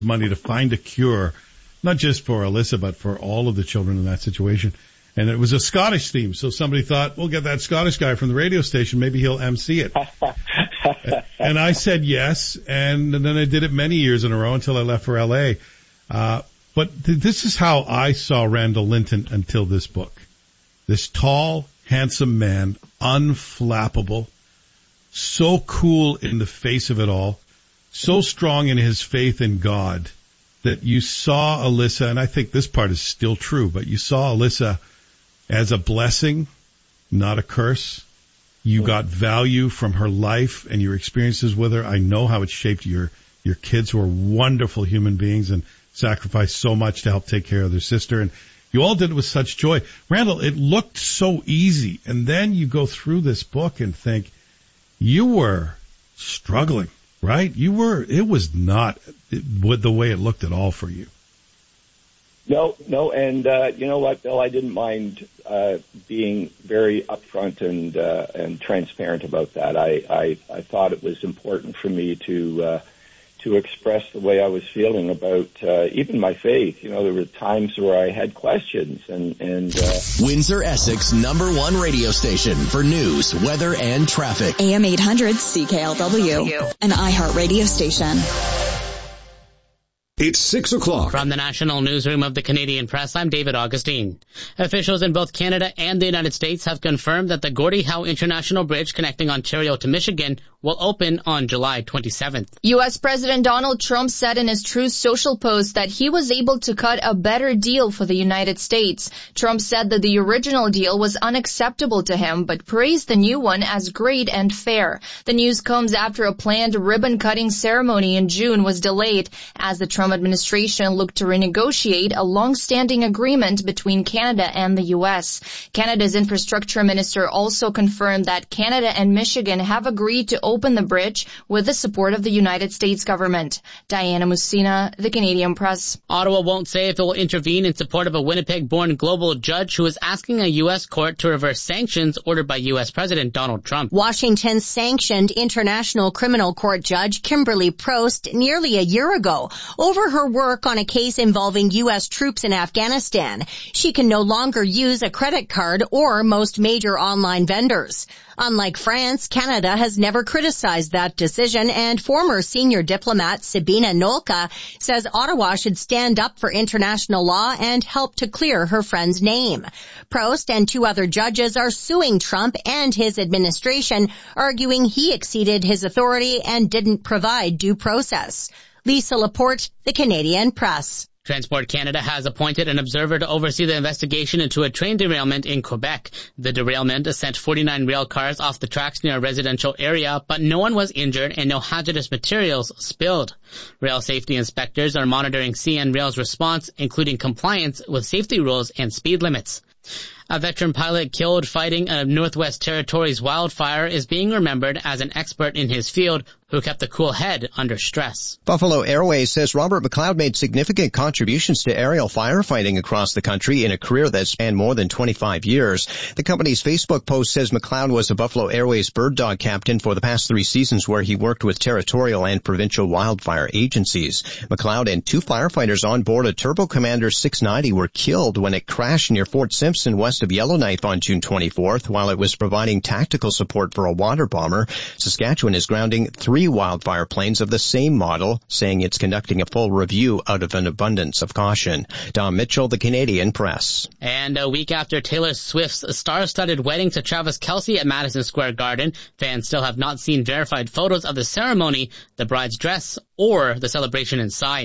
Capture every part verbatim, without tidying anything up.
money to find a cure, not just for Alyssa, but for all of the children in that situation. And it was a Scottish theme, so somebody thought, we'll get that Scottish guy from the radio station, maybe he'll emcee it. And I said yes, and then I did it many years in a row until I left for L A. Uh, but th- this is how I saw Randall Linton until this book. This tall, handsome man, unflappable, so cool in the face of it all, so strong in his faith in God that you saw Alyssa, and I think this part is still true, but you saw Alyssa as a blessing, not a curse. You got value from her life and your experiences with her. I know how it shaped your, your kids, who are wonderful human beings and sacrificed so much to help take care of their sister. And you all did it with such joy. Randall, it looked so easy. And then you go through this book and think, you were struggling, right? You were, it was not it, the way it looked at all for you. No, no, and uh, you know what, Bill? I didn't mind uh, being very upfront and uh, and transparent about that. I, I I thought it was important for me to uh, to express the way I was feeling about uh, even my faith. You know, there were times where I had questions, and and uh, Windsor Essex number one radio station for news, weather, and traffic. A M eight hundred C K L W, an iHeart radio station. It's six o'clock. From the National Newsroom of the Canadian Press, I'm David Augustine. Officials in both Canada and the United States have confirmed that the Gordie Howe International Bridge connecting Ontario to Michigan will open on July twenty-seventh. U S President Donald Trump said in his Truth Social post that he was able to cut a better deal for the United States. Trump said that the original deal was unacceptable to him, but praised the new one as great and fair. The news comes after a planned ribbon-cutting ceremony in June was delayed as the Trump administration looked to renegotiate a long-standing agreement between Canada and the U S. Canada's infrastructure minister also confirmed that Canada and Michigan have agreed to open the bridge with the support of the United States government. Diana Musina, The Canadian Press. Ottawa won't say if it will intervene in support of a Winnipeg-born global judge who is asking a U S court to reverse sanctions ordered by U S President Donald Trump. Washington sanctioned International Criminal Court Judge Kimberly Prost nearly a year ago over her work on a case involving U S troops in Afghanistan. She can no longer use a credit card or most major online vendors. Unlike France, Canada has never criticized that decision, and former senior diplomat Sabina Nolka says Ottawa should stand up for international law and help to clear her friend's name. Prost and two other judges are suing Trump and his administration, arguing he exceeded his authority and didn't provide due process. Lisa Laporte, The Canadian Press. Transport Canada has appointed an observer to oversee the investigation into a train derailment in Quebec. The derailment sent forty-nine rail cars off the tracks near a residential area, but no one was injured and no hazardous materials spilled. Rail safety inspectors are monitoring C N Rail's response, including compliance with safety rules and speed limits. A veteran pilot killed fighting a Northwest Territories wildfire is being remembered as an expert in his field who kept a cool head under stress. Buffalo Airways says Robert McLeod made significant contributions to aerial firefighting across the country in a career that spanned more than twenty-five years. The company's Facebook post says McLeod was a Buffalo Airways bird dog captain for the past three seasons, where he worked with territorial and provincial wildfire agencies. McLeod and two firefighters on board a Turbo Commander six ninety were killed when it crashed near Fort Simpson west of Yellowknife on June twenty-fourth while it was providing tactical support for a water bomber. Saskatchewan is grounding three wildfire planes of the same model, saying it's conducting a full review out of an abundance of caution. Don Mitchell, The Canadian Press. And a week after Taylor Swift's star-studded wedding to Travis Kelce at Madison Square Garden, fans still have not seen verified photos of the ceremony, the bride's dress, or the celebration inside.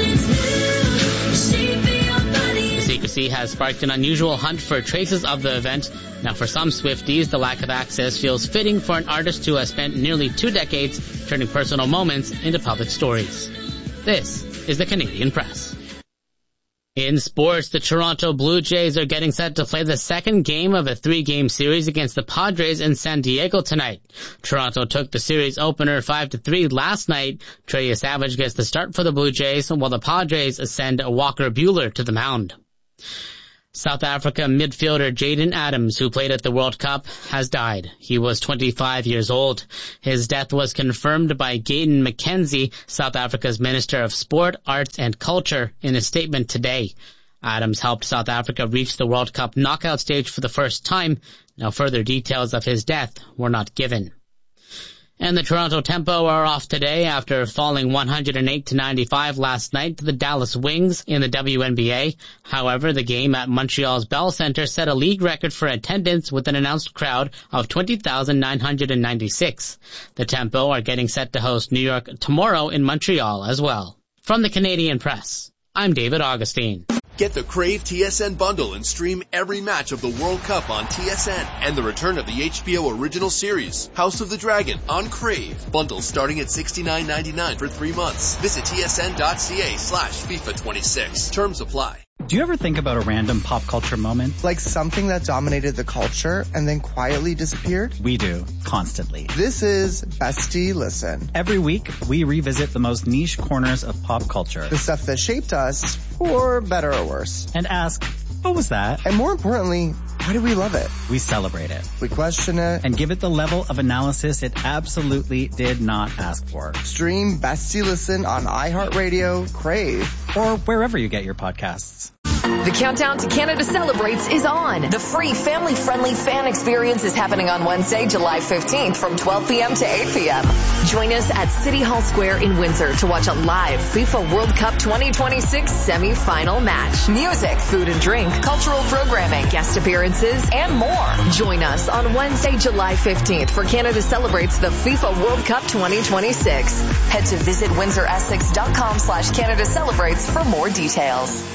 Secrecy has sparked an unusual hunt for traces of the event. Now, for some Swifties, the lack of access feels fitting for an artist who has spent nearly two decades turning personal moments into public stories. This is the Canadian Press. In sports, the Toronto Blue Jays are getting set to play the second game of a three-game series against the Padres in San Diego tonight. Toronto took the series opener five to three last night. Trey Savage gets the start for the Blue Jays, while the Padres send Walker Buehler to the mound. South Africa midfielder Jaden Adams, who played at the World Cup, has died. He was twenty-five years old. His death was confirmed by Gayton McKenzie, South Africa's Minister of Sport, Arts and Culture, in a statement today. Adams helped South Africa reach the World Cup knockout stage for the first time. No further details of his death were not given. And the Toronto Tempo are off today after falling one hundred eight to ninety-five last night to the Dallas Wings in the W N B A. However, the game at Montreal's Bell Centre set a league record for attendance with an announced crowd of twenty thousand nine hundred ninety-six. The Tempo are getting set to host New York tomorrow in Montreal as well. From the Canadian Press, I'm David Augustine. Get the Crave T S N bundle and stream every match of the World Cup on T S N and the return of the H B O original series, House of the Dragon, on Crave. Bundles starting at sixty-nine ninety-nine for three months. Visit tsn.ca slash FIFA 26. Terms apply. Do you ever think about a random pop culture moment? Like something that dominated the culture and then quietly disappeared? We do, constantly. This is Bestie Listen. Every week, we revisit the most niche corners of pop culture. The stuff that shaped us, for better or worse. And ask, what was that? And more importantly, why do we love it? We celebrate it. We question it. And give it the level of analysis it absolutely did not ask for. Stream Bestie Listen on iHeartRadio, Crave, or wherever you get your podcasts. The countdown to Canada Celebrates is on. The free family-friendly fan experience is happening on Wednesday, July fifteenth from twelve p.m. to eight p.m. Join us at City Hall Square in Windsor to watch a live FIFA World Cup twenty twenty-six semi-final match. Music, food and drink, cultural programming, guest appearances, and more. Join us on Wednesday, July fifteenth for Canada Celebrates the FIFA World Cup twenty twenty-six. Head to visit windsor essex dot com slash Canada Celebrates for more details.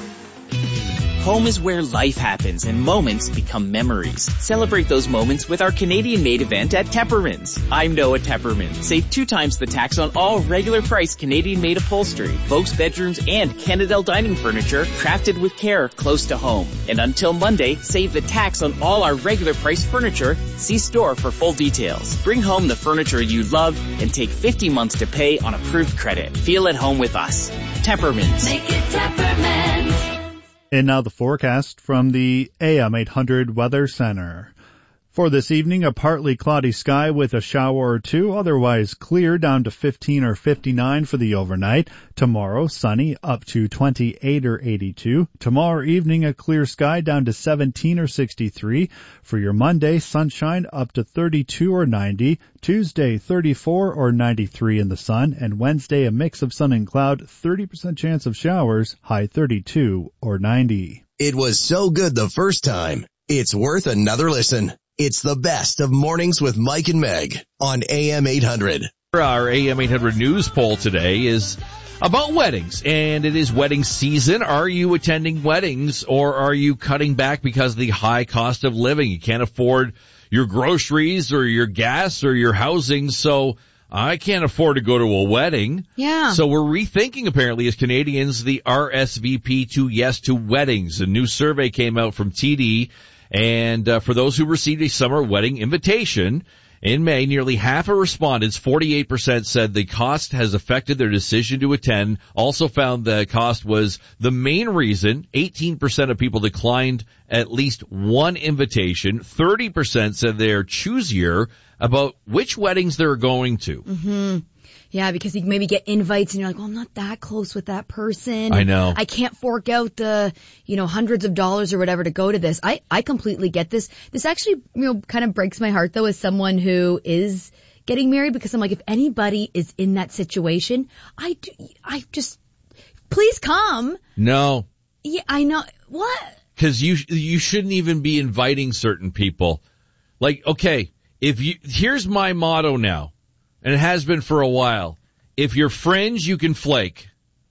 Home is where life happens and moments become memories. Celebrate those moments with our Canadian-made event at Tepperman's. I'm Noah Tepperman. Save two times the tax on all regular price Canadian-made upholstery, Vox bedrooms, and Canadel dining furniture crafted with care close to home. And until Monday, save the tax on all our regular price furniture. See store for full details. Bring home the furniture you love and take fifty months to pay on approved credit. Feel at home with us. Tepperman's. Make it Tepperman's. And now the forecast from the A M eight hundred Weather Center. For this evening, a partly cloudy sky with a shower or two, otherwise clear down to fifteen or fifty-nine for the overnight. Tomorrow, sunny up to twenty-eight or eighty-two. Tomorrow evening, a clear sky down to seventeen or sixty-three. For your Monday, sunshine up to thirty-two or ninety. Tuesday, thirty-four or ninety-three in the sun. And Wednesday, a mix of sun and cloud, thirty percent chance of showers, high thirty-two or ninety. It was so good the first time, it's worth another listen. It's the best of Mornings with Mike and Meg on A M eight hundred. Our A M eight hundred news poll today is about weddings, and it is wedding season. Are you attending weddings, or are you cutting back because of the high cost of living? You can't afford your groceries or your gas or your housing, so I can't afford to go to a wedding. Yeah. So we're rethinking, apparently, as Canadians, the R S V P to yes to weddings. A new survey came out from T D. And uh, for those who received a summer wedding invitation in May, nearly half of respondents, forty-eight percent, said the cost has affected their decision to attend. Also found the cost was the main reason. eighteen percent of people declined at least one invitation. thirty percent said they're choosier about which weddings they're going to. Mm-hmm. Yeah, because you maybe get invites and you're like, well, I'm not that close with that person. I know. I can't fork out the, you know, hundreds of dollars or whatever to go to this. I, I completely get this. This actually, you know, kind of breaks my heart though as someone who is getting married, because I'm like, if anybody is in that situation, I, do, I just, please come. No. Yeah, I know. What? Because you, you shouldn't even be inviting certain people. Like, okay, if you, here's my motto now. And it has been for a while. If you're fringe, you can flake.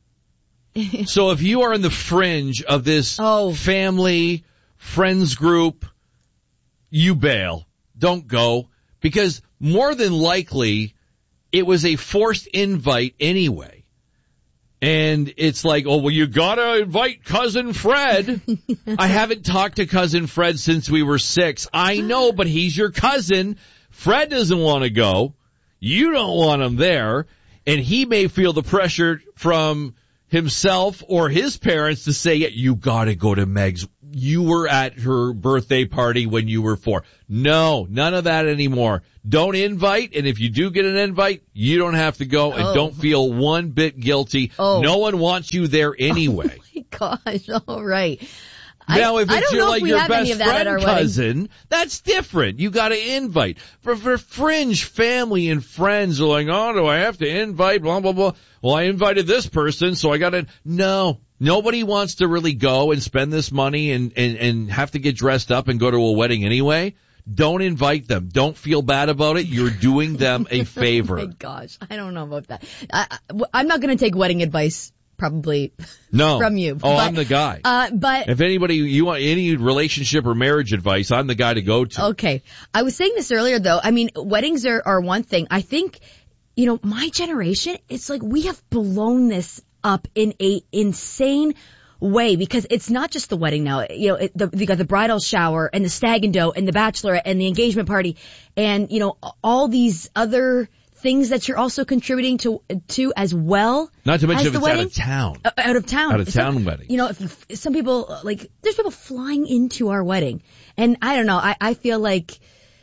So if you are in the fringe of this oh. family, friends group, you bail. Don't go. Because more than likely, it was a forced invite anyway. And it's like, oh, well, you gotta invite Cousin Fred. I haven't talked to Cousin Fred since we were six. I know, but he's your cousin. Fred doesn't want to go. You don't want him there, and he may feel the pressure from himself or his parents to say, yeah, you gotta go to Meg's you were at her birthday party when you were four. No, none of that anymore. Don't invite, and if you do get an invite, you don't have to go, and Oh. don't feel one bit guilty. Oh. No one wants you there anyway. Oh my gosh, all right. Now, I, if I it's don't your, know like if we your have any best of that at friend our wedding. cousin, that's different. You got to invite. For, for fringe family and friends are like, oh, do I have to invite? Blah blah blah. Well, I invited this person, so I got to. No, nobody wants to really go and spend this money and and and have to get dressed up and go to a wedding anyway. Don't invite them. Don't feel bad about it. You're doing them a favor. Oh my gosh, I don't know about that. I, I, I'm not going to take wedding advice. Probably No. from you. Oh, but, I'm the guy. Uh, but If anybody, you want any relationship or marriage advice, I'm the guy to go to. okay, I was saying this earlier though. I mean, weddings are, are one thing. I think, you know, my generation, it's like we have blown this up in a insane way because it's not just the wedding now. You know, it, the, you got the bridal shower and the stag and dough and the bachelorette and the engagement party and, you know, all these other things that you're also contributing to to as well. Not to mention as if the it's wedding. out of town. Uh, out of town. Out of town some, wedding. You know, if, if some people, uh, like, there's people flying into our wedding. And I don't know, I, I feel like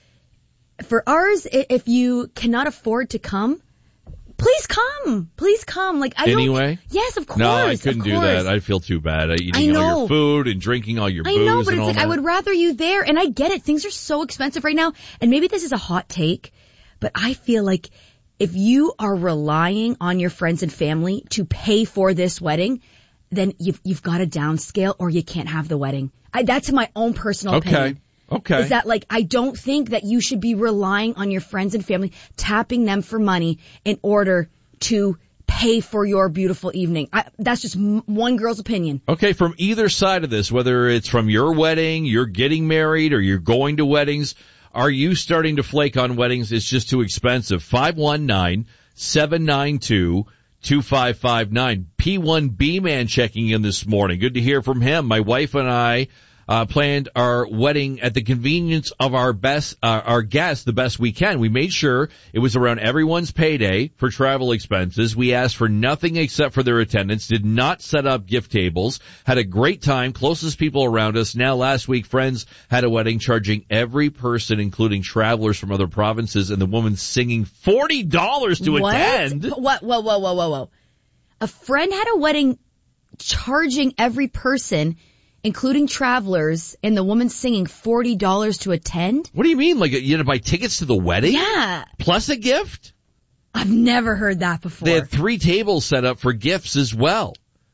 for ours, i- if you cannot afford to come, please come. Please come. Like, I Anyway? don't. Yes, of course. No, I couldn't of do course. that. I'd feel too bad. Uh, I Eating all know. your food and drinking all your I booze know, but and it's all like, that. I would rather you there. And I get it. Things are so expensive right now. And maybe this is a hot take, but I feel like if you are relying on your friends and family to pay for this wedding, then you've, you've got to downscale or you can't have the wedding. I, that's my own personal Okay. opinion. Okay. Is that like, I don't think that you should be relying on your friends and family, tapping them for money in order to pay for your beautiful evening. I, that's just m- one girl's opinion. Okay, from either side of this, whether it's from your wedding, you're getting married, or you're going to weddings, are you starting to flake on weddings? It's just too expensive. five one nine, seven nine two, two five five nine. P one B man checking in this morning. Good to hear from him. My wife and I uh planned our wedding at the convenience of our best uh, our guests the best we can. We made sure it was around everyone's payday for travel expenses. We asked for nothing except for their attendance, did not set up gift tables, had a great time, closest people around us. Now last week friends had a wedding charging every person, including travelers from other provinces, and the woman singing forty dollars to What? attend. What? Whoa, whoa, whoa, whoa, whoa. A friend had a wedding charging every person, including travelers, and the woman singing forty dollars to attend? What do you mean? Like, you had to buy tickets to the wedding? Yeah. Plus a gift? I've never heard that before. They had three tables set up for gifts as well.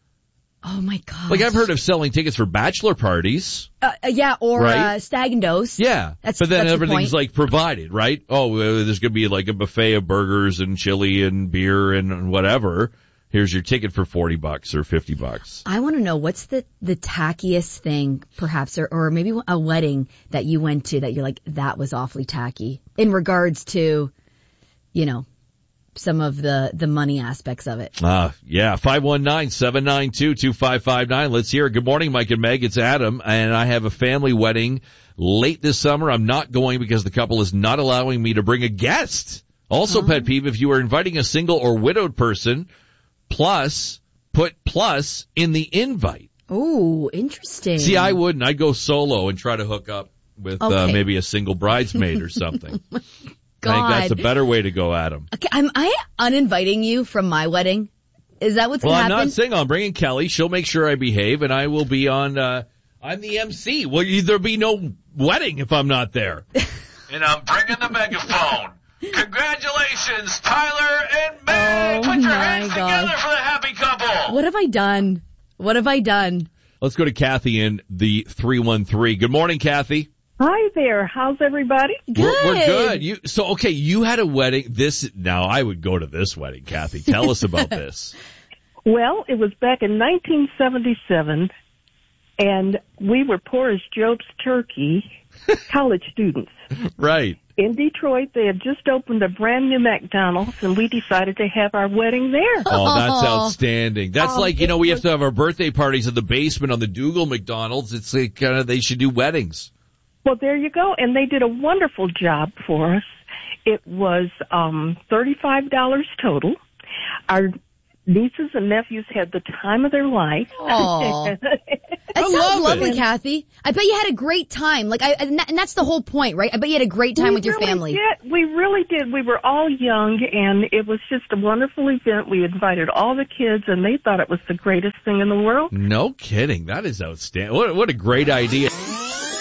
Oh my god. Like, I've heard of selling tickets for bachelor parties. Uh, uh, yeah, or Right? uh, stag and dose. Yeah. That's, but then that's the everything's point. like provided, right? Oh, uh, there's going to be like a buffet of burgers and chili and beer and whatever. Here's your ticket for forty bucks or fifty bucks. I want to know what's the, the tackiest thing, perhaps, or, or maybe a wedding that you went to that you're like, that was awfully tacky in regards to, you know, some of the, the money aspects of it. Ah, yeah. five one nine, seven nine two, two five five nine. Let's hear it. Good morning, Mike and Meg. It's Adam, and I have a family wedding late this summer. I'm not going because the couple is not allowing me to bring a guest. Also, Oh. pet peeve, if you are inviting a single or widowed person, plus, put plus in the invite. Ooh, interesting. See, I wouldn't. I'd go solo and try to hook up with uh, Okay. maybe a single bridesmaid or something. I think God. that's a better way to go at them. Okay, am I uninviting you from my wedding? Is that what's Well, going I'm to happen? not saying I'm bringing Kelly. She'll make sure I behave, and I will be on. Uh, I'm the M C. Well, there'll be no wedding if I'm not there. And I'm bringing the megaphone. Congratulations, Tyler and Meg. Oh Put your my hands gosh. together for the happy couple. What have I done? What have I done? Let's go to Kathy in the three one three. Good morning, Kathy. Hi there. How's everybody? Good. We're, we're good. You so okay? You had a wedding. This now I would go to this wedding, Kathy. Tell us about this. Well, it was back in nineteen seventy-seven, and we were poor as Job's turkey, college students. Right. In Detroit, they had just opened a brand new McDonald's, and we decided to have our wedding there. Oh, that's outstanding. That's Oh, like, you know, it we have was- to have our birthday parties in the basement on the Dougal McDonald's. It's like kind of, they should do weddings. Well, there you go. And they did a wonderful job for us. It was um thirty-five dollars total. Our nieces and nephews had the time of their life. Aw. That I sounds love lovely, it. Kathy. I bet you had a great time. Like, I, and, that, and that's the whole point, right? I bet you had a great time we with your really family. Did. We really did. We were all young, and it was just a wonderful event. We invited all the kids, and they thought it was the greatest thing in the world. No kidding. That is outstanding. What, what a great idea.